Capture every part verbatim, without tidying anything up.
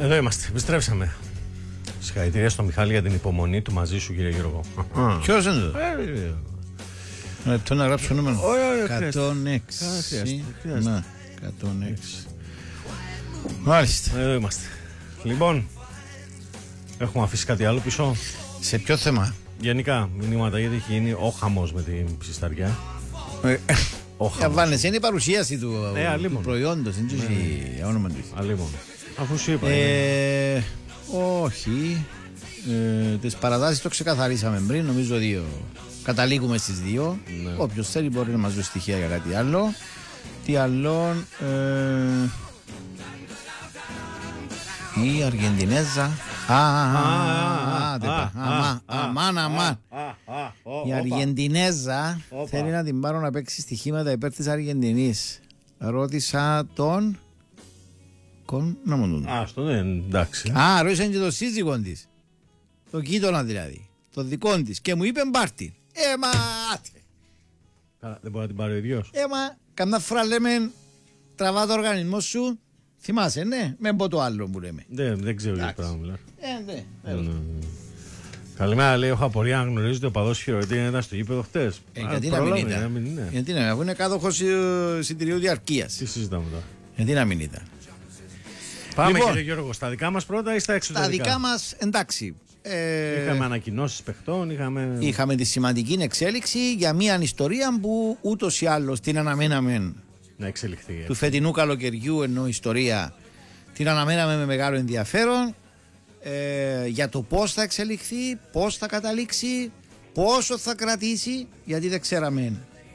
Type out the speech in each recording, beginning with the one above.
Εδώ είμαστε, επιστρέψαμε. Συγχαρητήρια στον Μιχάλη για την υπομονή του μαζί σου, κύριε Γιώργο. Ποιος είναι εδώ? Το να γράψω νούμερο. εκατόν έξι. Ναι, εκατόν έξι. Μάλιστα. Εδώ είμαστε. Λοιπόν, έχουμε αφήσει κάτι άλλο πίσω? Σε ποιο θέμα? Γενικά, μηνύματα, γιατί έχει γίνει ο χαμός με την ψισταριά. Αβάνες, είναι η παρουσίαση του ε, προϊόντος, δεν έχει όνομα του. Αλίμον. Αφού σου είπα. Ε, όχι. Ε, τις παραδάσεις το ξεκαθαρίσαμε πριν, νομίζω δύο. Καταλήγουμε στις δύο. Ναι. Όποιος θέλει μπορεί να μας δώσει στοιχεία για κάτι άλλο. Τι άλλο? Ε, η Αργεντινέζα. Αμάν, αμάν. Η Αργεντινέζα θέλει να την πάρω να παίξει στοιχήματα υπέρ της Αργεντινής. Ρώτησα τον Κον να μου δουν. Α, αυτό δεν εντάξει. Α, ρώτησαν και το σύζυγο της. Το γείτονα δηλαδή. Το δικό της. Και μου είπε μπάρτι. Ε, μα. Καλά, δεν μπορεί να την πάρει ο ίδιος. Ε, μα. Καμιά φορά λέμε τραβά το οργανισμό σου. Θυμάσαι, ναι. Με πω το άλλο που λέμε. Δεν, δεν ξέρω για πράγμα μιλά. Ε, ναι. Καλημέρα, λέει. Έχω απορία αν γνωρίζετε ο παδός Φιωρεντίνα ήταν στο γήπεδο χτες. Ε, γιατί να μην ήταν. Γιατί να μην είναι κάδοχος εισιτηρίου διαρκείας. Τι συζητάμε τώρα. Γιατί να μην ήταν. Πάμε, λοιπόν, κύριε Γιώργο, στα δικά μας πρώτα ή στα εξωτερικά? Στα δικά μας, εντάξει. Ε, είχαμε ανακοινώσεις παιχτών, είχαμε... είχαμε τη σημαντική εξέλιξη για μια ιστορία που ούτως ή άλλως την αναμέναμε να εξελιχθεί. Του φετινού καλοκαιριού, ενώ ιστορία την αναμέναμε με μεγάλο ενδιαφέρον ε, για το πώς θα εξελιχθεί, πώς θα καταλήξει, πόσο θα κρατήσει, γιατί δεν ξέραμε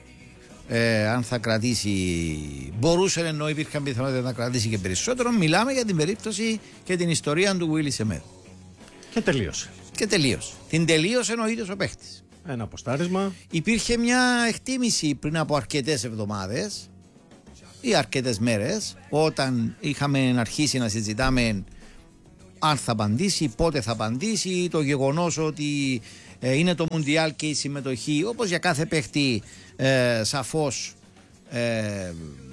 ε, αν θα κρατήσει, μπορούσε ενώ υπήρχαν πιθανότητα να κρατήσει και περισσότερο. Μιλάμε για την περίπτωση και την ιστορία του Willy Semedo. Και τελείωσε. Και τελείωσε. Την τελείωσε ο ίδιος ο παίχτης. Ένα αποστάρισμα. Υπήρχε μια εκτίμηση πριν από αρκετές εβδομάδες ή αρκετές μέρες, όταν είχαμε αρχίσει να συζητάμε αν θα απαντήσει, πότε θα απαντήσει, το γεγονός ότι ε, είναι το Μουντιάλ και η συμμετοχή, όπως για κάθε παίχτη ε, σαφώς ε,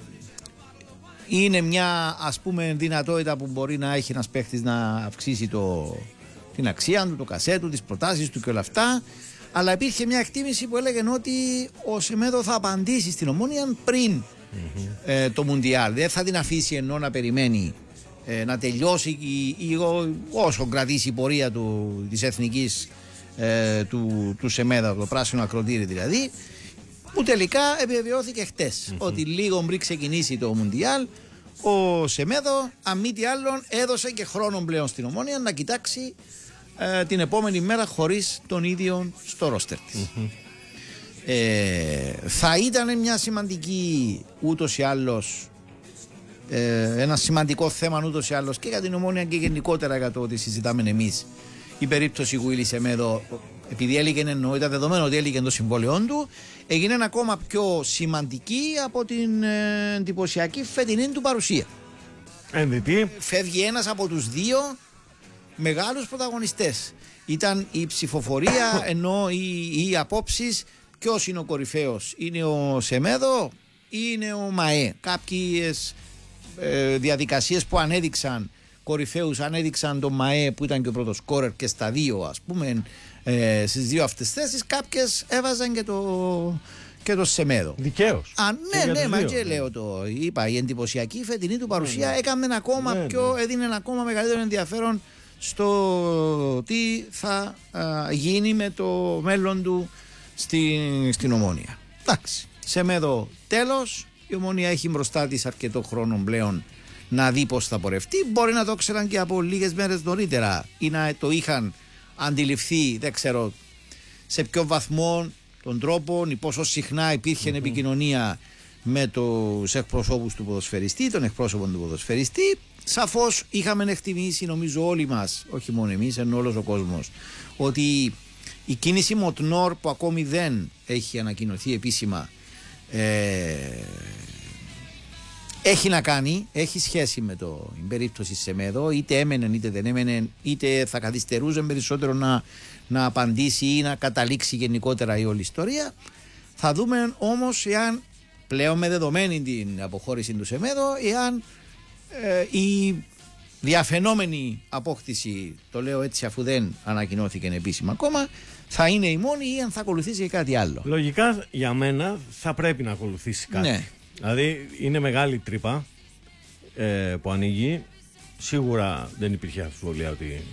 είναι μια, ας πούμε, δυνατότητα που μπορεί να έχει ένας παίχτης να αυξήσει το, την αξία του, το κασέ του, τις προτάσεις του και όλα αυτά. Αλλά υπήρχε μια εκτίμηση που έλεγε ότι ο Σεμέδο θα απαντήσει στην Ομόνοια πριν mm-hmm. ε, το Μουντιάλ. Δεν θα την αφήσει ενώ να περιμένει ε, να τελειώσει η, η, όσο κρατήσει η πορεία του, της εθνικής ε, του, του Σεμέδα, το πράσινο ακροτήρι δηλαδή, που τελικά επιβεβαιώθηκε χτες mm-hmm. ότι λίγο πριν ξεκινήσει το Μουντιάλ ο Σεμέδο, αν μη τι άλλον, έδωσε και χρόνο πλέον στην Ομόνοια να κοιτάξει ε, την επόμενη μέρα χωρίς τον ίδιο στο ρόστερ της. Mm-hmm. Ε, θα ήταν μια σημαντική ούτως ή άλλως ε, ένα σημαντικό θέμα ούτως ή άλλως και για την Ομόνοια και γενικότερα για το ότι συζητάμε εμείς η περίπτωση Willy Semedo, επειδή έλυγε, εννοώ, ήταν δεδομένο ότι έλυγε το συμβόλαιό του, έγινε ακόμα πιο σημαντική από την ε, εντυπωσιακή φετινή του παρουσία. εμ βι πι. Φεύγει ένας από τους δύο μεγάλους πρωταγωνιστές. Ήταν η ψηφοφορία ενώ οι, οι απόψεις ποιος είναι ο κορυφαίος, είναι ο Σεμέδο ή είναι ο ΜΑΕ. Κάποιες ε, διαδικασίες που ανέδειξαν κορυφαίους, ανέδειξαν τον ΜΑΕ που ήταν και ο πρώτος σκόρερ και στα δύο, ας πούμε, ε, στις δύο αυτές θέσεις. Κάποιες έβαζαν και το, και το Σεμέδο. Δικαίως. Α, ναι, ναι, μα και λέω το είπα, η εντυπωσιακή φετινή του παρουσία ναι, ναι. έκανε ακόμα ναι, πιο, ναι. έδινε ακόμα μεγαλύτερο ενδιαφέρον στο τι θα α, γίνει με το μέλλον του στην, στην Ομόνοια. Εντάξει, Σεμέδο τέλος, η Ομόνοια έχει μπροστά της αρκετό χρόνο πλέον να δει πώς θα πορευτεί. Μπορεί να το ξέραν και από λίγες μέρες νωρίτερα ή να το είχαν αντιληφθεί, δεν ξέρω σε ποιο βαθμό, τον τρόπο ή πόσο συχνά υπήρχε mm-hmm. επικοινωνία με τους εκπροσώπους του ποδοσφαιριστή, τον εκπρόσωπο του ποδοσφαιριστή. Σαφώς είχαμε εκτιμήσει, νομίζω όλοι μας, όχι μόνο εμείς, ενώ όλος ο κόσμος, ότι η κίνηση Μοτνόρ που ακόμη δεν έχει ανακοινωθεί επίσημα ε, έχει να κάνει, έχει σχέση με το, την περίπτωση Σεμέδο, είτε έμενε είτε δεν έμενε, είτε θα καθυστερούσε περισσότερο να, να απαντήσει ή να καταλήξει γενικότερα η όλη ιστορία. Θα δούμε όμως εάν πλέον με δεδομένη την αποχώρηση του Σεμέδο, εάν ε, η διαφαινόμενη απόκτηση, το λέω έτσι αφού δεν ανακοινώθηκε επίσημα ακόμα, θα είναι η μόνη ή αν θα ακολουθήσει και κάτι άλλο. Λογικά για μένα θα πρέπει να ακολουθήσει κάτι. Ναι. Δηλαδή είναι μεγάλη τρύπα ε, που ανοίγει. Σίγουρα δεν υπήρχε αμφιβολία ότι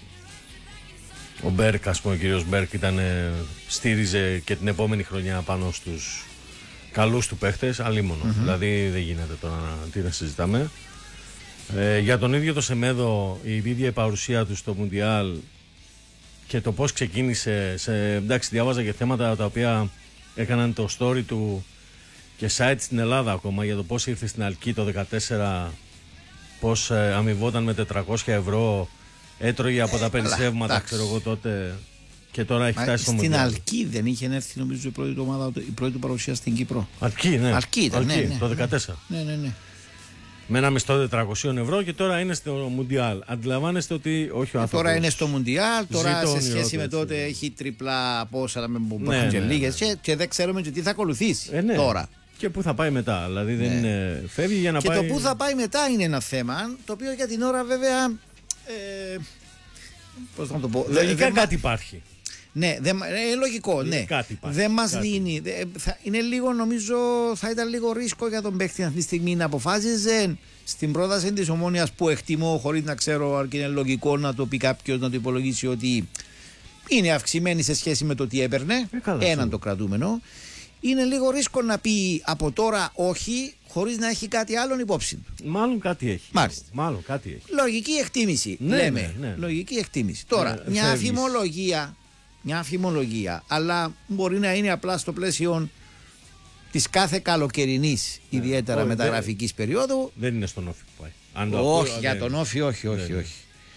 ο Μπέρκ, ας πούμε, ο κύριος Μπέρκ ήταν, στήριζε και την επόμενη χρονιά πάνω στους καλούς του παίχτες, αλίμονο. Mm-hmm. Δηλαδή δεν γίνεται τώρα να, τι να συζητάμε. Ε, για τον ίδιο το Σεμέδο, η ίδια η παρουσία του στο Μουντιάλ και το πώς ξεκίνησε, σε, εντάξει, διάβαζα και θέματα τα οποία έκαναν το story του και site στην Ελλάδα ακόμα για το πώς ήρθε στην Αλκή το δεκατέσσερα, πώς ε, αμοιβόταν με τετρακόσια ευρώ, έτρωγε από ε, τα περισσεύματα, εντάξει, ξέρω εγώ τότε, και τώρα έχει φτάσει στο Μουντιάλ. Στην Αλκή δεν είχε έρθει νομίζω η πρώτη του ομάδα, η πρώτη του παρουσία στην Κύπρο. Αλκή, ναι. Αλκή ήταν, Αλκή, ναι, ναι, το δεκατέσσερα. Ναι, ναι, ναι. Με ένα μισθό τετρακόσια ευρώ και τώρα είναι στο Μουντιάλ. Αντιλαμβάνεστε ότι όχι ο άνθρωπος. Τώρα είναι στο Μουντιάλ, τώρα σε σχέση με τότε έτσι, έχει τριπλά πόσα με ναι, και ναι, λίγες, ναι. Και, και δεν ξέρουμε και τι θα ακολουθήσει ε, ναι. τώρα. Και πού θα πάει μετά. Δηλαδή δεν ναι. είναι, φεύγει για να και πάει. Και το πού θα πάει μετά είναι ένα θέμα, το οποίο για την ώρα βέβαια. Ε, πώς να το πω. Λογικά δε, κάτι δε, υπάρχει. Ναι, δε, ε, λογικό, ναι. Δεν μας δίνει. Δε, θα, είναι λίγο, νομίζω, θα ήταν λίγο ρίσκο για τον παίκτη αυτή τη στιγμή να αποφάσιζε στην πρόταση της Ομόνοιας, που εκτιμώ, χωρίς να ξέρω αν είναι λογικό να το πει κάποιος, να το υπολογίσει, ότι είναι αυξημένη σε σχέση με το τι έπαιρνε. Ε, καλά, έναν σίγουρα. Το κρατούμενο. Είναι λίγο ρίσκο να πει από τώρα όχι, χωρίς να έχει κάτι άλλο υπόψη του. Μάλλον κάτι έχει. Μάλιστα. Μάλλον κάτι έχει. Λογική εκτίμηση. Ναι, λέμε. Ναι, ναι. Λογική εκτίμηση. Τώρα, ε, μια φεύγεις. αφημολογία. Μια αφημολογία. Αλλά μπορεί να είναι απλά στο πλαίσιο της κάθε καλοκαιρινής, ναι, ιδιαίτερα μεταγραφικής περίοδου. Δεν είναι στον Όφη που πάει. Αν όχι, το... για τον Όφη, όχι, όχι, όχι.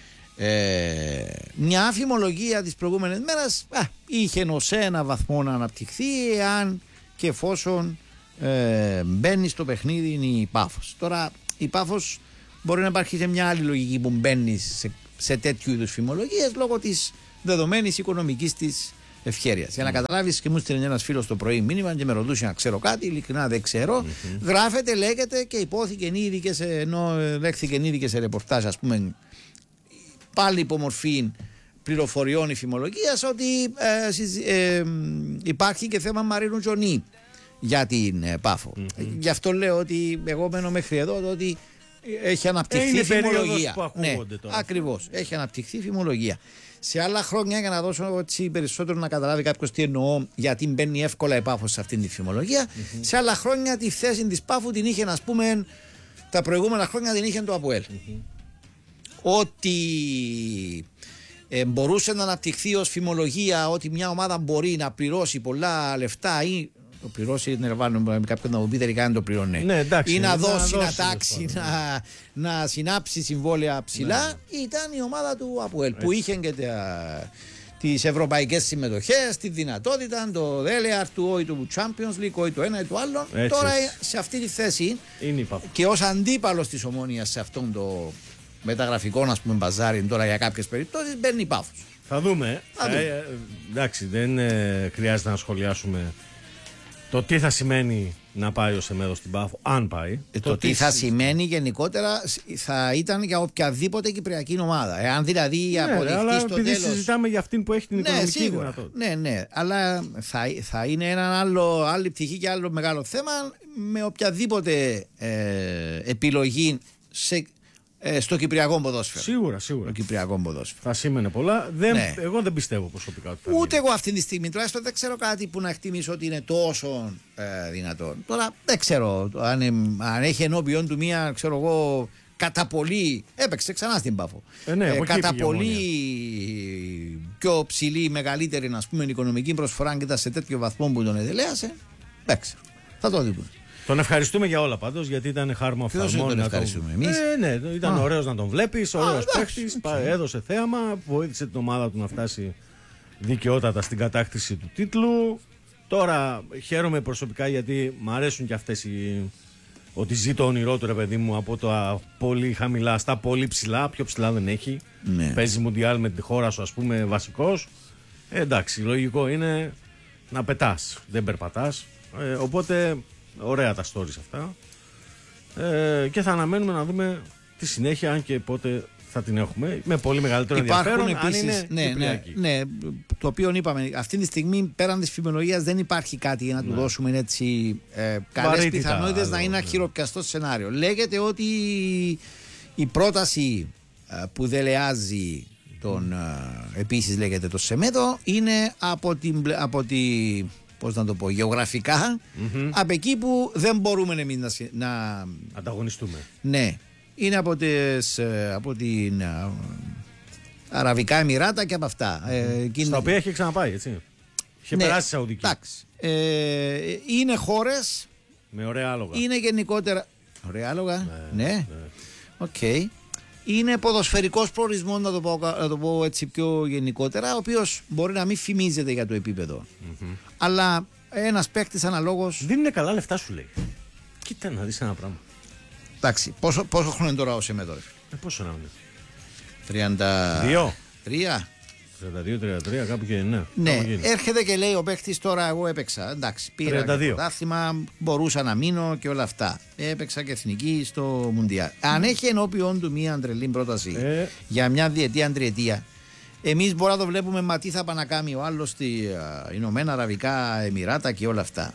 Ε, μια αφημολογία της προηγούμενης μέρας α, είχε ως ένα βαθμό να αναπτυχθεί, εάν και εφόσον ε, μπαίνει στο παιχνίδι η Πάφος. Τώρα η Πάφος μπορεί να υπάρχει σε μια άλλη λογική που μπαίνει σε, σε τέτοιου είδους φημολογίες λόγω της δεδομένης οικονομικής της ευχέρειας. Mm. Για να καταλάβεις, και μου στείλει ένας φίλος το πρωί μήνυμα και με ρωτούσε να ξέρω κάτι, ειλικρινά δεν ξέρω. Mm-hmm. Γράφεται, λέγεται και υπόθηκε ήδη και σε, ενώ λέχθηκε ήδη και σε ρεπορτάζ, ας πούμε, πάλι υπό μορφή πληροφοριών ή φημολογίας, ότι ε, ε, υπάρχει και θέμα Μαρίνου Τζονί για την ε, Πάφο. Mm-hmm. Γι' αυτό λέω ότι εγώ μένω μέχρι εδώ, το ότι έχει αναπτυχθεί ε, φημολογία. Ναι, ακριβώς. Έχει αναπτυχθεί φημολογία. Σε άλλα χρόνια, για να δώσω έτσι περισσότερο να καταλάβει κάποιος τι εννοώ, γιατί μπαίνει εύκολα η Πάφος σε αυτήν τη φημολογία, mm-hmm. σε άλλα χρόνια τη θέση της Πάφου την είχε, ας πούμε, τα προηγούμενα χρόνια την είχε το ΑΠΟΕΛ. Mm-hmm. Ότι ε, μπορούσε να αναπτυχθεί ως φημολογία ότι μια ομάδα μπορεί να πληρώσει πολλά λεφτά ή το πληρώσει, να βάλουμε κάποιον να μου πει τελικά αν το πληρώνει. Ναι, εντάξει, ή να, να δώσει, να, να τάξει, να, να συνάψει συμβόλαια ψηλά. Ναι. Ήταν η ομάδα του ΑΠΟΕΛ που είχε και τα, τις ευρωπαϊκές συμμετοχές, τη δυνατότητα, το δέλεαρ του ή του Champions League, ή το ένα ή το άλλο. Έτσι, τώρα έτσι. Σε αυτή τη θέση είναι και ως αντίπαλος της Ομόνοιας σε αυτόν το μεταγραφικό, ας πούμε, μπαζάρι τώρα για κάποιες περιπτώσεις, μπαίνει η Πάφος. Θα δούμε. Θα δούμε. Ε, εντάξει, δεν ε, χρειάζεται να σχολιάσουμε το τι θα σημαίνει να πάει ο Σεμέδο στην Πάφο, αν πάει. Ε, το, το τι θα σημαίνει γενικότερα θα ήταν για οποιαδήποτε κυπριακή ομάδα. Εάν δηλαδή ναι, αποδειχτεί αλλά στο επειδή τέλος. Συζητάμε για αυτήν που έχει την ναι, οικονομική σίγουρα. δυνατότητα. Ναι, ναι. Αλλά θα, θα είναι ένα άλλο, άλλη πτυχή και άλλο μεγάλο θέμα με οποιαδήποτε ε, επιλογή σε, ε, στο κυπριακό ποδόσφαιρο. Σίγουρα, σίγουρα. Το κυπριακό ποδόσφαιρο. Θα σήμαινε πολλά. Δεν, ναι. Εγώ δεν πιστεύω προσωπικά ότι θα ούτε γίνει. Εγώ αυτή τη στιγμή τουλάχιστον δεν ξέρω κάτι που να εκτιμήσω ότι είναι τόσο ε, δυνατόν. Τώρα δεν ξέρω αν, αν έχει ενώπιον του μία, ξέρω εγώ, κατά πολύ. Έπαιξε ξανά στην Πάφο. Ε, ναι, ε, κατά πολύ πιο ψηλή, μεγαλύτερη, ας πούμε, οικονομική προσφορά και ήταν σε τέτοιο βαθμό που τον εδελέασε. Εντάξει. Θα το δούμε. Τον ευχαριστούμε για όλα πάντως, γιατί ήταν χάρμα οφθαλμών. Τον ευχαριστούμε εμείς. Ε, ναι, ήταν ωραίος να τον βλέπεις, ωραίος παίχτης, έδωσε θέαμα, βοήθησε την ομάδα του να φτάσει δικαιότατα στην κατάκτηση του τίτλου. Τώρα χαίρομαι προσωπικά γιατί μου αρέσουν και αυτές οι... ότι ζει το όνειρό του, ρε παιδί μου, από τα πολύ χαμηλά στα πολύ ψηλά. Πιο ψηλά δεν έχει. Ναι. Παίζει Μουντιάλ με τη χώρα σου, ας πούμε, βασικός. Ε, εντάξει, λογικό είναι να πετάς, δεν περπατάς. Ε, οπότε ωραία τα stories αυτά. Ε, και θα αναμένουμε να δούμε τη συνέχεια, αν και πότε θα την έχουμε με πολύ μεγαλύτερο Υπάρχουν ενδιαφέρον. επίσης, Αν είναι ναι, ναι, ναι, το οποίο είπαμε, αυτή τη στιγμή πέραν της φημολογίας δεν υπάρχει κάτι για να του ναι. δώσουμε έτσι ε, καλές πιθανότητες να είναι ένα ναι. χειροπιαστό σενάριο. Λέγεται ότι η πρόταση ε, που δελεάζει τον, ε, επίσης λέγεται το Σεμέδο, είναι από την, από τη, πώς να το πω, γεωγραφικά mm-hmm. από εκεί που δεν μπορούμε εμείς να, να ανταγωνιστούμε. Ναι. Είναι από, τις, από την uh, Αραβικά Εμιράτα και από αυτά. Mm-hmm. Ε, εκείνη... Στα οποία έχει ξαναπάει, έτσι. Είχε ναι, περάσει Σαουδική. Εντάξει. Ε, είναι χώρες. Με ωραία άλογα. Είναι γενικότερα. Ωραία άλογα. Ναι. ναι. Οκ. Okay. Είναι ποδοσφαιρικός προορισμός, να το πω, να το πω έτσι πιο γενικότερα, ο οποίος μπορεί να μην φημίζεται για το επίπεδο. Mm-hmm. Αλλά ένας παίκτης αναλόγως. Δίνουν καλά λεφτά, σου λέει. Κοίτα να δεις ένα πράγμα. Εντάξει, πόσο, πόσο χρόνο είναι τώρα ο Σεμέδο? Ε, πόσο να είναι? τριάντα δύο. τριάντα δύο τριάντα τρία, κάπου και ναι. Ναι, έρχεται και λέει ο παίχτης τώρα, εγώ έπαιξα. Εντάξει, πήρα το πρωτάθλημα, μπορούσα να μείνω και όλα αυτά. Έπαιξα και εθνική στο Μουντιάλ. Αν έχει ενώπιον του μία τρελή πρόταση ε... για μια διετία, τριετία, εμείς μπορούμε να το βλέπουμε, μα τι θα πάει να κάνει ο άλλος στη uh, Ηνωμένα Αραβικά Εμιράτα και όλα αυτά.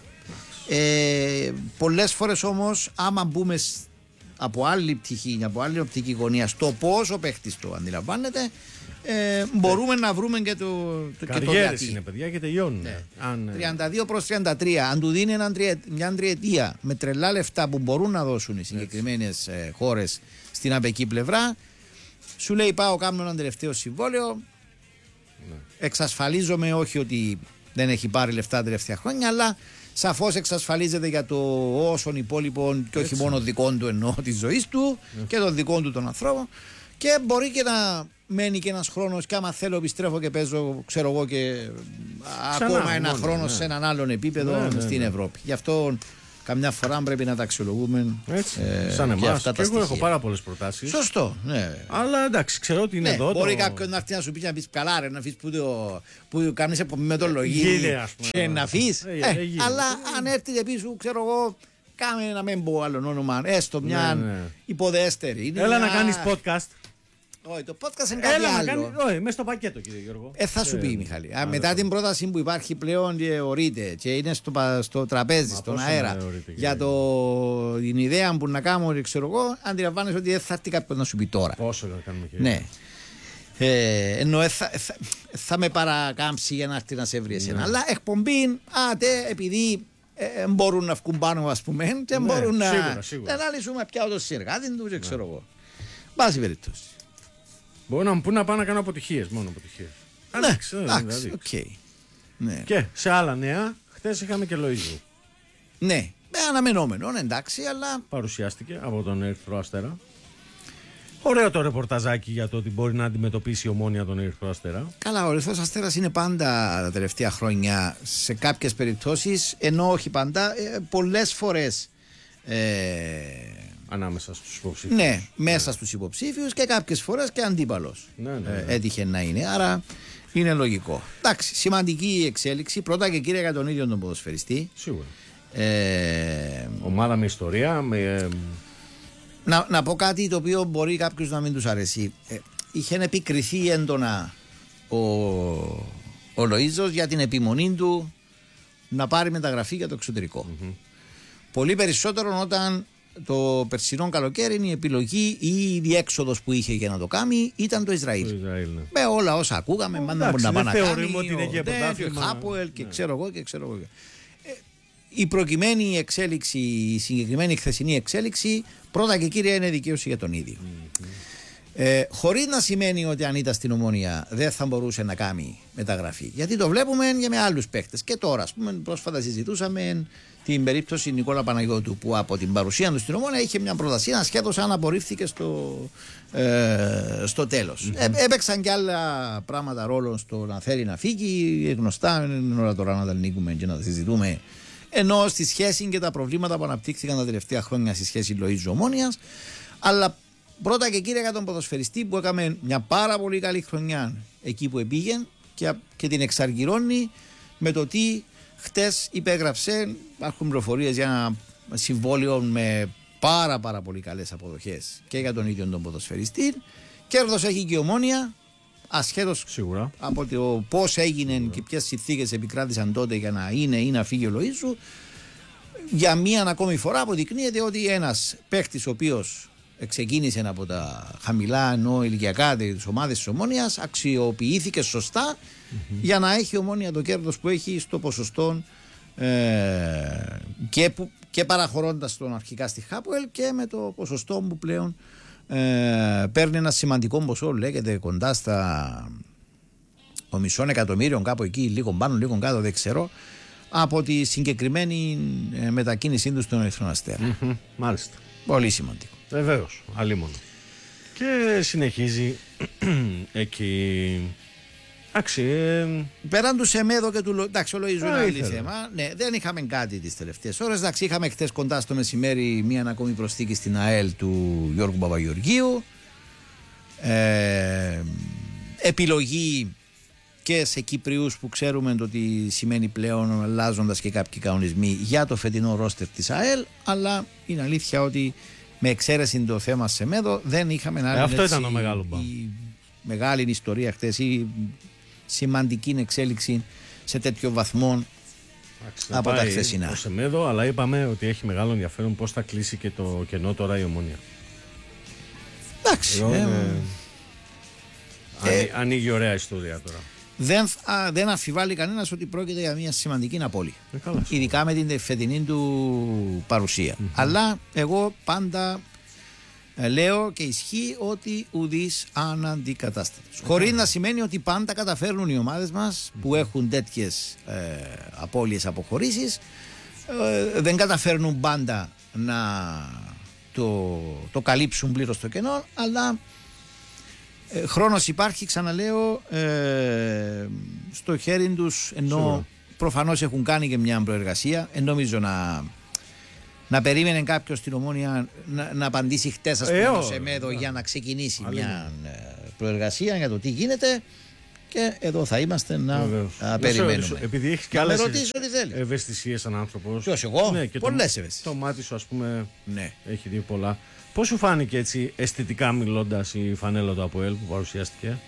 Ε, πολλές φορές όμως, άμα μπούμε από άλλη πτυχή, από άλλη οπτική γωνία, στο πώς ο παίχτης το αντιλαμβάνεται, ε, μπορούμε να βρούμε και το, το, και το γιατί. Είναι παιδιά και τελειώνουν. Ναι. Αν... τριάντα δύο προς τριάντα τρία. Αν του δίνει έναν, μια τριετία με τρελά λεφτά που μπορούν να δώσουν οι συγκεκριμένες ε, χώρες στην απεκή πλευρά, σου λέει πάω κάνω ένα τελευταίο συμβόλαιο, ναι. εξασφαλίζομαι όχι ότι δεν έχει πάρει λεφτά τελευταία χρόνια, αλλά σαφώς εξασφαλίζεται για το όσων υπόλοιπων και όχι έτσι. Μόνο δικών του εννοώ της ζωής του yeah. και των δικών του των ανθρώπων, και μπορεί και να μένει και ένας χρόνος και άμα θέλω επιστρέφω και παίζω ξέρω εγώ και ξανά, ακόμα ένα μόνο, χρόνο ναι. σε έναν άλλον επίπεδο ναι, ναι, στην ναι. Ευρώπη. Γι' αυτό καμιά φορά πρέπει να τα αξιολογούμε έτσι, ε, σαν εμάς. Και εγώ στοιχεία. Έχω πάρα πολλές προτάσεις. Σωστό, ναι. Αλλά εντάξει, ξέρω ότι είναι ναι, εδώ. Μπορεί το... κάποιον να έρθει να σου πει να πει καλά, ρε, να αφήσει που, το, που κάνεις μετολογή και να αφήσει. Ε, ε, αλλά αν έρθει πίσω, ξέρω εγώ, κάμε να μην πω άλλο όνομα, έστω μια ναι, ναι. υποδέστερη. Έλα να κάνεις podcast. Όχι, το podcast είναι κάτι Έλα άλλο. Να κάνει, όχι, μέσα στο πακέτο, κύριε Γιώργο. Ε, θα σου ε, πει, Μιχάλη. Α, μετά την πρόταση που υπάρχει πλέον και ορείται και είναι στο, στο τραπέζι, μα στον αέρα, ορείται, για το, την ιδέα που να κάνω, ξέρω εγώ, αντιλαμβάνεσαι ότι δεν θα έρθει κάποιος να σου πει τώρα. Πόσο να κάνουμε, κύριε. Ναι. Ε, ενώ ε, θα, θα, θα με παρακάμψει για να έρθει να σε βρει εσένα. Ναι. Αλλά εκπομπή, άτε, επειδή ε, μπορούν να βγουν πάνω, ας πούμε, και ναι, μπορούν σίγουρα, να, σίγουρα. να αναλύσουμε πια το συνεργάτη του, και ξέρω εγώ. Βάση περίπτωση. Μπορεί να μου πούν να πάω να κάνω αποτυχίες, μόνο αποτυχίες. Ναι, εντάξει, οκ. Ναι. Και σε άλλα νέα, χθες είχαμε και Λοΐζου. Ναι, αναμενόμενο, εντάξει, αλλά... Παρουσιάστηκε από τον Ερυθρό Αστέρα. Ωραίο το ρεπορταζάκι για το ότι μπορεί να αντιμετωπίσει η Ομόνοια τον Ερυθρό Αστέρα. Καλά, ο Ερυθρός Αστέρας είναι πάντα τα τελευταία χρόνια σε κάποιες περιπτώσεις, ενώ όχι πάντα, ε, πολλές φορές... Ε, ανάμεσα στους υποψήφιους. Ναι, μέσα στους υποψήφιους και κάποιες φορές και αντίπαλος. Ναι, ναι, ναι. Ε, έτυχε να είναι. Άρα είναι λογικό. Εντάξει, σημαντική εξέλιξη. Πρώτα και κύριε για τον ίδιο τον ποδοσφαιριστή. Σίγουρα. Ε, Ομάδα με ιστορία. Με, ε... Να, να πω κάτι το οποίο μπορεί κάποιος να μην τους αρέσει. Ε, είχε επικριθεί έντονα ο, ο Λοΐζος για την επιμονή του να πάρει μεταγραφή για το εξωτερικό. Mm-hmm. Πολύ περισσότερο όταν το περσινό καλοκαίρι η επιλογή ή η διέξοδος που είχε για να το κάνει ήταν το Ισραήλ. Το Ισραήλ ναι. Με όλα όσα ακούγαμε, μάλλον να πάει να κάνει. Ότι είναι και πρωτάθλημα. Χάπουελ και ξέρω εγώ και ξέρω εγώ. Ε, η προκειμένη εξέλιξη, η συγκεκριμένη χθεσινή εξέλιξη, πρώτα και κύρια είναι δικαίωση για τον ίδιο. Mm-hmm. Ε, χωρίς να σημαίνει ότι αν ήταν στην Ομόνοια δεν θα μπορούσε να κάνει μεταγραφή. Γιατί το βλέπουμε και με άλλους παίκτες. Και τώρα, ας πούμε, πρόσφατα συζητούσαμε την περίπτωση Νικόλα Παναγιώτου που από την παρουσία του στην Ομόνοια είχε μια προτασία, σχέτως αν απορρίφθηκε στο, ε, στο τέλος. Mm-hmm. Ε, έπαιξαν και άλλα πράγματα ρόλο στο να θέλει να φύγει. Γνωστά, είναι ώρα τώρα να τα ανοίγουμε και να τα συζητούμε. Ενώ στη σχέση και τα προβλήματα που αναπτύχθηκαν τα τελευταία χρόνια στη σχέση Λοΐζου Ομόνοιας. Αλλά πρώτα και κύρια για τον ποδοσφαιριστή που έκαμε μια πάρα πολύ καλή χρονιά εκεί που επήγε και, και την εξαργυρώνει με το τι χτες υπέγραψε. Υπάρχουν πληροφορίες για ένα συμβόλαιο με πάρα πάρα πολύ καλές αποδοχές και για τον ίδιο τον ποδοσφαιριστή Κέρδος έχει και η Ομόνοια, ασχέτως Σίγουρα. από το πώς έγινε Σίγουρα. Και ποιες συνθήκες επικράτησαν τότε για να είναι ή να φύγει ο Λοΐζου. Για μία ακόμη φορά αποδεικνύεται ότι ένας παίχτης ο οποίος ξεκίνησε από τα χαμηλά ενώ ηλικιακά της ομάδας της Ομόνοιας αξιοποιήθηκε σωστά mm-hmm. για να έχει η Ομόνοια το κέρδος που έχει στο ποσοστό ε, και, που, και παραχωρώντας τον αρχικά στη Χάπουελ και με το ποσοστό που πλέον ε, παίρνει ένα σημαντικό ποσό, λέγεται κοντά στα ο μισό εκατομμύριο, κάπου εκεί, λίγο πάνω, λίγο κάτω, δεν ξέρω, από τη συγκεκριμένη ε, μετακίνησή του στον Ερυθρό Αστέρα. Mm-hmm. Μάλιστα. Πολύ σημαντικό. Βεβαίως, αλίμονο. Και συνεχίζει εκεί. Εντάξει. Ε... Πέραν του Σεμέδο και του Λοΐζου. Εντάξει, ο Λοΐζου είναι άλλο θέμα. Ναι, δεν είχαμε κάτι τις τελευταίες ώρες. Εντάξει, είχαμε χτες κοντά στο μεσημέρι μία ακόμη προσθήκη στην ΑΕΛ του Γιώργου Παπαγεωργίου. Ε, επιλογή και σε Κυπριούς που ξέρουμε το τι σημαίνει πλέον, αλλάζοντας και κάποιοι κανονισμοί για το φετινό ρόστερ της ΑΕΛ. Αλλά είναι αλήθεια ότι με εξαίρεση το θέμα Σεμέδο δεν είχαμε άλλη. Ε, αυτό ήταν το μεγάλο μπαμ. Η μεγάλη ιστορία χτες, η σημαντική εξέλιξη σε τέτοιο βαθμό από τα χθεσινά. Ο Σεμέδο, αλλά είπαμε ότι έχει μεγάλο ενδιαφέρον πώς θα κλείσει και το κενό τώρα η Ομόνοια. Εντάξει. Ε, ε, ε, ανοίγει ωραία ιστορία τώρα. Δεν, α, δεν αμφιβάλλει κανένας ότι πρόκειται για μια σημαντική απώλεια. Ε, καλά, ειδικά με την φετινή του παρουσία. Mm-hmm. Αλλά εγώ πάντα ε, λέω και ισχύει ότι ουδής αναντικατάστατος. Ε, Χωρίς να σημαίνει ότι πάντα καταφέρνουν οι ομάδες μας mm-hmm. που έχουν τέτοιες ε, απώλειες, αποχωρήσεις, ε, δεν καταφέρνουν πάντα να το, το καλύψουν πλήρως το κενό, αλλά Ε, χρόνος υπάρχει, ξαναλέω, ε, στο χέρι τους, ενώ Σίγουρα. προφανώς έχουν κάνει και μια προεργασία. Ε, νομίζω να, να περίμενε κάποιος στην Ομόνοια να, να απαντήσει χτες, ας πούμε, ε, το Σεμέδο για να ξεκινήσει Άλλη. μια προεργασία για το τι γίνεται. Και εδώ θα είμαστε να α, περιμένουμε. Επειδή έχεις και άλλες ευαισθησίες σαν άνθρωπος. Ποιος, εγώ, ναι, πολλές ευαισθησίες. Το μάτι σου, ας πούμε, ναι. έχει δει πολλά. Πώς σου φάνηκε έτσι αισθητικά μιλώντας η φανέλα του ΑΠΟΕΛ που παρουσιάστηκε?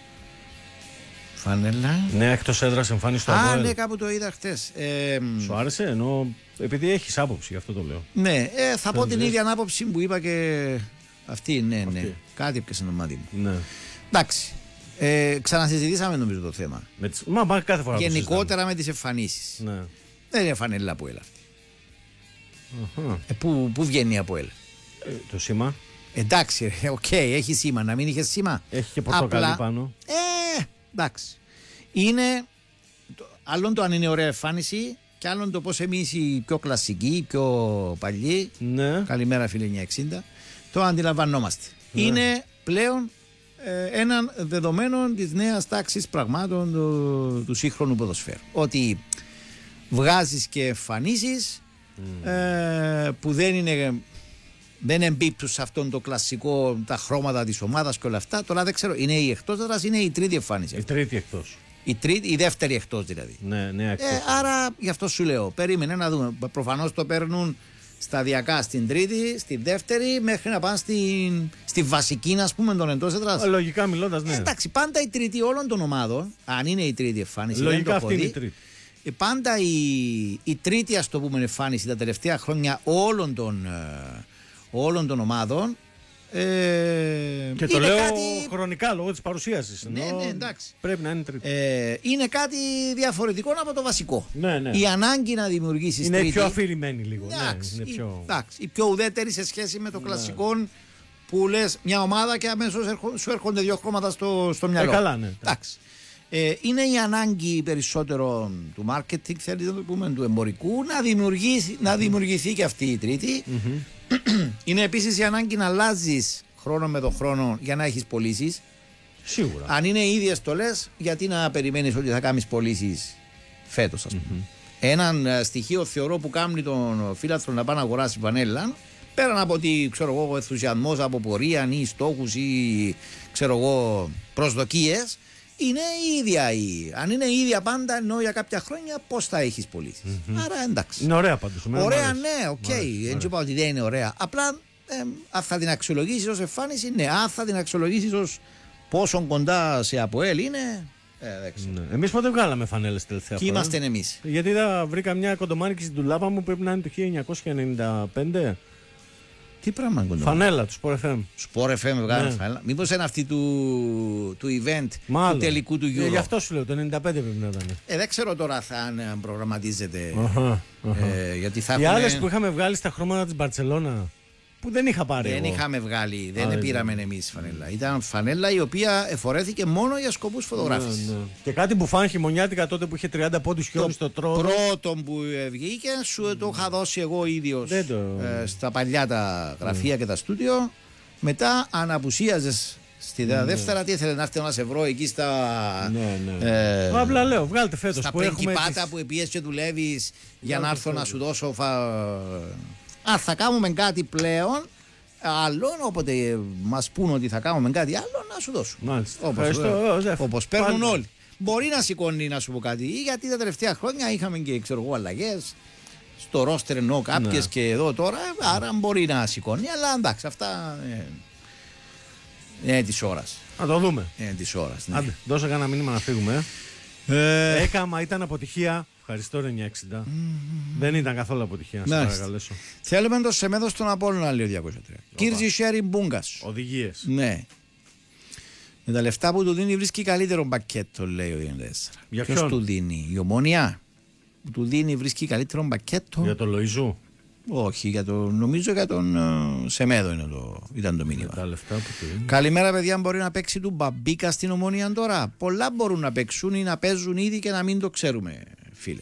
Φανέλα. Ναι, εκτός έδρας εμφάνιση του ΑΠΟΕΛ. Α, ναι, κάπου το είδα χτες. Ε, σου άρεσε? Ενώ επειδή έχεις άποψη, γι' αυτό το λέω. Ναι, ε, θα πω την ίδια άποψη που είπα και αυτή. Ναι, αυτή. ναι. Κάτι έπιασε το μάτι μου. Ναι. Εντάξει. Ε, ξανασυζητήσαμε νομίζω το θέμα. Με τις... Μα, μα κάθε φορά. Γενικότερα με τις εμφανίσεις. Ναι. Δεν είναι φανέλα ΑΠΟΕΛ αυτή. Uh-huh. Ε, πού, πού βγαίνει η ΑΠΟΕΛ? Ε, το σήμα. Εντάξει, οκ, okay, έχει σήμα. Να μην είχε σήμα. Έχει και πορτοκαλί Απλά, πάνω. Ε, εντάξει. Είναι. Άλλον το αν είναι ωραία εμφάνιση και άλλον το πώς εμείς οι πιο κλασικοί, οι πιο παλιοί. Ναι. Καλημέρα, φίλε εννιακόσια εξήντα. Το αντιλαμβανόμαστε. Ναι. Είναι πλέον ε, έναν δεδομένο της νέας τάξης πραγμάτων του, του σύγχρονου ποδοσφαίρου. Ότι βγάζεις και εμφανίσεις mm. ε, που δεν είναι. Δεν εμπίπτουν σε αυτόν το κλασικό, τα χρώματα της ομάδας και όλα αυτά. Τώρα δεν ξέρω, είναι η εκτός έδρας, είναι η τρίτη εμφάνιση. Η τρίτη εκτός. Η, τρίτη, η δεύτερη εκτός δηλαδή. Ναι, ναι, εκτός. Ε, άρα γι' αυτό σου λέω, περίμενε να δούμε. Προφανώς το παίρνουν σταδιακά στην τρίτη, στη δεύτερη, μέχρι να πάνε στην, στη βασική, ας πούμε, των εντός έδρας. Λογικά μιλώντας, ναι. Ε, εντάξει, πάντα η τρίτη όλων των ομάδων, αν είναι η τρίτη εμφάνιση, λογικά δεν το αυτή είναι η δει, τρίτη. Πάντα η, η τρίτη, ας το πούμε, εμφάνιση τα τελευταία χρόνια όλων των. όλων των ομάδων. Ε, και το λέω κάτι... χρονικά λόγω της παρουσίασης. Ναι, ναι, εντάξει. Πρέπει να είναι τρίτη. Ε, είναι κάτι διαφορετικό από το βασικό. Ναι, ναι. Η ανάγκη να δημιουργήσεις είναι τρίτη. πιο αφηρημένη λίγο. Εντάξει, ναι, είναι πιο... η, εντάξει, η πιο ουδέτερη σε σχέση με το ναι. κλασικό που λες μια ομάδα και αμέσως σου έρχονται δύο χρώματα στο, στο μυαλό. Ε, καλά, ναι. Εντάξει. Ε, είναι η ανάγκη περισσότερο του marketing, θέλετε να το πούμε, του εμπορικού, να, δημιουργήσει, να δημιουργηθεί και αυτή η τρίτη. Mm-hmm. Είναι επίσης η ανάγκη να αλλάζεις χρόνο με το χρόνο για να έχεις πωλήσεις. Σίγουρα. Αν είναι οι ίδιες στολές, γιατί να περιμένεις ότι θα κάνεις πωλήσεις φέτος, ας πούμε. Mm-hmm. Έναν στοιχείο θεωρώ που κάνει τον φίλαθρο να πάει να αγοράσει βανέλα, πέραν από ότι ξέρω εγώ ενθουσιασμός από πορεία ή στόχους ή ξέρω εγώ προσδοκίες, είναι η ίδια η. Αν είναι η ίδια πάντα, ενώ για κάποια χρόνια, πώς θα έχεις πωλήσεις. Mm-hmm. Άρα εντάξει. Είναι ωραία πάντως. Ωραία, ναι, οκ. Okay. Δεν είπα ότι δεν είναι ωραία. Απλά ε, αν θα την αξιολογήσεις ως εμφάνιση, ναι. Αν θα την αξιολογήσεις ως Πόσο κοντά σε ΑΠΟΕΛ είναι, ε, δεν ξέρω. Ναι. Εμείς πότε βγάλαμε φανέλες τελευταία Ποιοι φορά? είμαστε εμείς? Γιατί είδα, βρήκα μια κοντομάνικη στην τουλάπα μου, πρέπει να είναι το χίλια εννιακόσια ενενήντα πέντε. Τι πράγμα κοντά? Φανέλα του Sport εφ εμ. Sport εφ εμ βγάλανε Ναι. φανέλα. Μήπως είναι αυτή του, του event, Μάλλον. του τελικού του Euro. Ε, γι' αυτό σου λέω, το ενενήντα πέντε πρέπει να ήταν. Ε, δεν ξέρω τώρα θα αν προγραμματίζεται. Αχα, αχα. Ε, γιατί θα Οι έχουμε... άλλες που είχαμε βγάλει στα χρώματα της Μπαρτσελώνα, που δεν είχα πάρει Δεν εγώ. είχαμε βγάλει, δεν Α, πήραμε εμείς φανέλα. Ήταν φανέλα η οποία εφορέθηκε μόνο για σκοπούς φωτογράφησης. Ναι, ναι. Και κάτι που φάνηκε χειμωνιάτικα τότε που είχε τριάντα πόντους χιόνι στο τρόπο. Πρώτο που ε, βγήκε, σου το είχα δώσει εγώ ίδιος Δεν το- ε, στα παλιά τα γραφεία και τα στούντιο. Μετά αν απουσίαζες στη δε- δεύτερα, τι ήθελε να έρθει ένας ευρώ εκεί στα. Ναι, ναι. ε, Απλά λέω, βγάλτε φέτος στα που έχουμε. πριγκιπάτα τις- που πιέζεις και δουλεύεις για να Βγάλτε έρθω να φέτος. σου δώσω. Φα... Αν θα κάνουμε κάτι πλέον, άλλον, όποτε ε, μας πούν ότι θα κάνουμε κάτι άλλο, να σου δώσουμε. Μάλιστα. Όπως, Ευχαριστώ, ε, Ζεφ. όπως παίρνουν Πάλι. όλοι. Μπορεί να σηκώνει να σου πω κάτι, γιατί τα τελευταία χρόνια είχαμε και ξέρω εγώ αλλαγές. Στο ρόστερ εννοώ κάποιες Ναι. και εδώ τώρα, άρα μπορεί να σηκώνει, αλλά εντάξει, αυτά ε, είναι της ώρας. Να το δούμε. Είναι της ώρας. Ναι. Άντε, δώσε κανένα μήνυμα να φύγουμε. Ε, Έκαμα, ήταν αποτυχία. Ευχαριστώ, ρε εννιακόσια εξήντα. Δεν ήταν καθόλου αποτυχία, να σε Μάλιστα. παρακαλέσω. θέλουμε το Σεμέδο στον Απόλλωνα, λέει ο διακόσια τρία. Κύρζη Σέρι Μπούγκας. Οδηγίες. Ναι. Με τα λεφτά που του δίνει βρίσκει καλύτερο πακέτο, λέει ο δύο τέσσερα. Για Ποιος ποιον? του δίνει? Η Ομόνια. Που του δίνει βρίσκει καλύτερο πακέτο. Για το Λοϊζού. Όχι, για το, νομίζω για τον ε, Σεμέδο είναι το, ήταν το μήνυμα. Τα λεφτά που του είναι. Καλημέρα, παιδιά. Μπορεί να παίξει του Μπαμπίκα στην Ομόνια τώρα? Πολλά μπορούν να παίξουν ή να παίζουν ήδη και να μην το ξέρουμε, φίλε.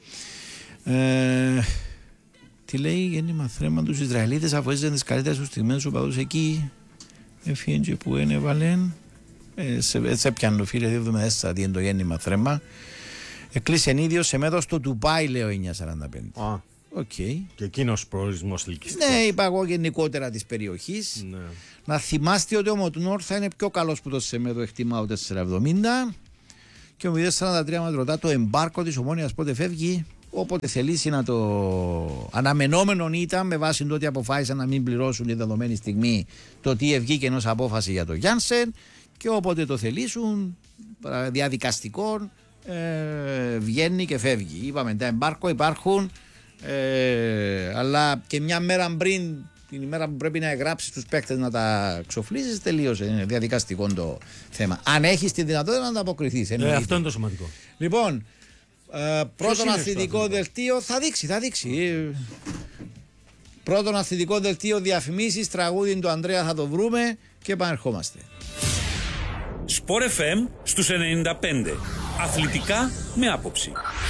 Ε, τι λέει η γέννημα θρέμα τους Ισραηλίτες αφού έζησαν τις καλύτερες τους στιγμές του παδούς εκεί. Έφυγε και που είναι βαλέν. Ε, σε, σε πιάνω, φίλε, δύο εβδομήντα τέσσερα τι είναι το γέννημα θρέμα. Εκλείσε ίδιο σε μέδο στο Ντουμπάι, λέει ο εννιακόσια σαράντα πέντε. Α, Οκ. και εκείνος προορισμός ελκυστικός. Ναι, είπα εγώ γενικότερα της περιοχής. Ναι. Να θυμάστε ότι ο Μοτουνόρ θα είναι πιο καλός που το Σεμέδο, εκτιμάω τετρακόσια εβδομήντα. Και ο μηδέν σαράντα τρία μας ρωτά το εμπάρκο της Ομόνοιας πότε φεύγει. Όποτε θελήσει να το. Αναμενόμενον ήταν με βάση το ότι αποφάσισαν να μην πληρώσουν τη δεδομένη στιγμή το τι ευγήκε ενός απόφαση για το Γιάνσεν. Και όποτε το θελήσουν, διαδικαστικών, ε, βγαίνει και φεύγει. Είπαμε τα εμπάρκο υπάρχουν, ε, αλλά και μια μέρα πριν, την ημέρα που πρέπει να εγγράψει τους παίκτες να τα ξοφλήσεις, τελείωσε. Είναι διαδικαστικό το θέμα. Αν έχεις τη δυνατότητα να ανταποκριθείς. Ε, αυτό είναι το σημαντικό. Λοιπόν, ε, πρώτον είναι αθλητικό στο δελτίο θα δείξει, θα δείξει. Ε, πρώτον αθλητικό δελτίο, διαφημίσεις, τραγούδι του Ανδρέα θα το βρούμε και επανερχόμαστε. Sport εφ εμ στους ενενήντα πέντε. Αθλητικά με άποψη.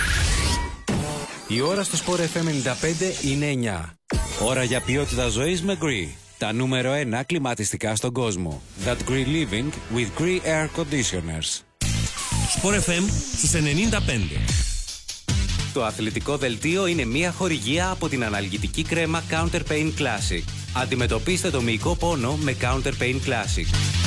Η ώρα στο Sport εφ εμ ενενήντα πέντε είναι εννιά. Ώρα για ποιότητα ζωής με Gree. Τα νούμερο ένα κλιματιστικά στον κόσμο. That Gree Living with Gree Air Conditioners. Sport εφ εμ στους ενενήντα πέντε. Το αθλητικό δελτίο είναι μια χορηγία από την αναλγητική κρέμα Counter Pain Classic. Αντιμετωπίστε το μυϊκό πόνο με Counter Pain Classic.